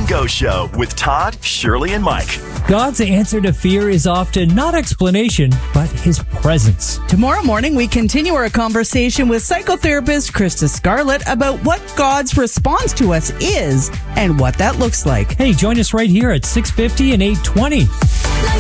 and Go Show with Todd, Shirley, and Mike. God's answer to fear is often not explanation, but his presence. Tomorrow morning, we continue our conversation with psychotherapist Krista Scarlett about what God's response to us is and what that looks like. Hey, join us right here at 6:50 and 8:20.